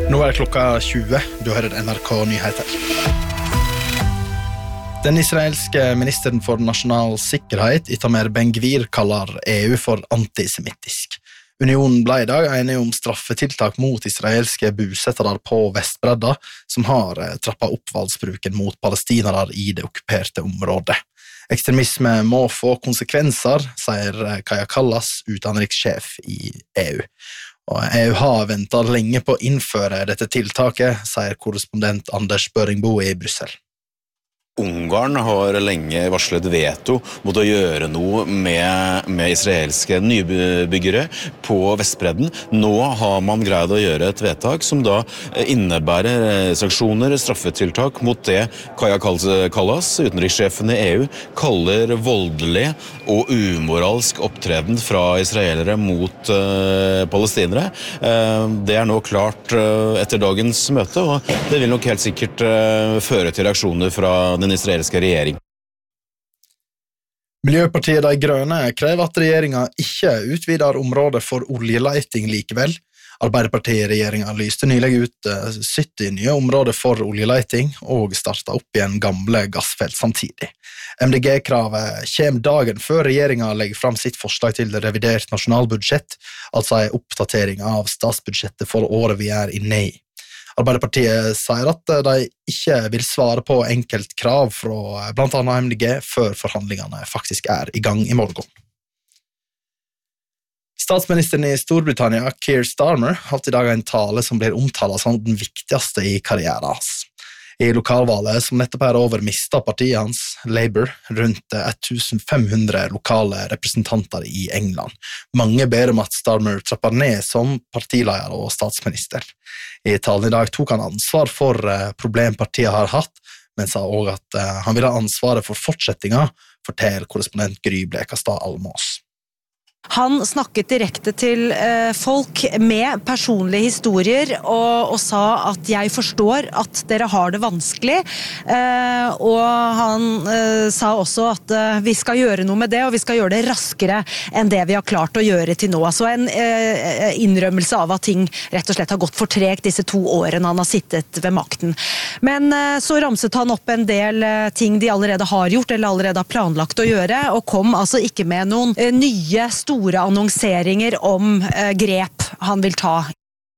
Nå det klokka 20, du hører NRK Nyheter. Den israelske ministeren for nasjonal sikkerhet, Itamar Ben-Gvir, kaller EU for antisemittisk. Unionen ble I dag enige om straffetiltak mot israelske bosettere på Vestbredda, som har trappet opp voldsbruken mot palestinere I det okkuperte området. Ekstremisme må få konsekvenser, sier Kaja Kallas, utenrikssjef I EU. Og EU har ventet lenge på å innføre dette tiltaket, sier korrespondent Anders Børingbo I Brussel. Ungarn har lenge varslet veto mot å gjøre noe med israelske nybyggere på Vestbredden. Nå har man greid å gjøre et vedtak som da innebærer sanksjoner, straffetiltak mot det Kaja Kallas, utenrikssjefen I EU, kaller voldelig og umoralsk opptreden fra israelere mot palestinere. Det nå klart etter dagens møte, og det vil nok helt sikkert føre til reaksjoner fra den israelske regjering. Miljøpartiet De Grønne krever at regjeringen ikke utvider området for oljeleiting likevel. Arbeiderpartiet-regjeringen lyste nylig ut 70 nye områder for oljeleiting og startet opp igjen gamle gassfelt samtidig. MDG-kravet kommer dagen før regjeringen legger fram sitt forslag til revidert nasjonalbudsjett, altså en oppdatering av statsbudsjettet for året vi inne I. Arbeiderpartiet sier at de ikke vil svare på enkelt krav fra blant annet MDG før forhandlingene faktisk I gang I morgen. Statsministeren I Storbritannia, Keir Starmer, holdt I dag en tale som blir omtalt som den viktigste I karrieren hans. I lokalvalget som nettopp over mistet partiet hans, Labour, rundt 1500 lokale representanter I England. Mange ber om at Starmer trapper ned som partileder og statsminister. I talen I dag tok han ansvar for problempartiet har hatt, men sa også at han ville ha ansvaret for fortsettingen, forteller korrespondent Gry Blekastad Almås. Han snakket direkte til folk med personlige historier og sa at jeg forstår at dere har det vanskelig, og han sa også at vi skal gjøre noe med det, og vi skal gjøre det raskere enn det vi har klart å gjøre til nå. Altså en innrømmelse av at ting rett og slett har gått for tregt disse 2 årene han har sittet ved makten. Men så ramset han opp en del ting de allerede har gjort, eller allerede har planlagt å gjøre, og kom altså ikke med noen nye store annonseringer om grep han vil ta.